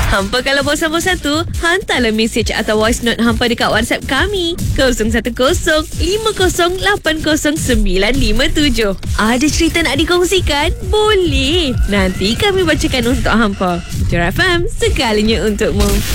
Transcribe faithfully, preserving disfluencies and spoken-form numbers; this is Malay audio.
Hampa kalau bosan-bosan tu, hantarlah mesej atau voice note hampa dekat WhatsApp kami kosong satu kosong lima kosong lapan kosong sembilan lima tujuh. Ada cerita nak dikongsikan? Boleh. Nanti kami bacakan untuk hampa. Jura F M, segalanya untukmu.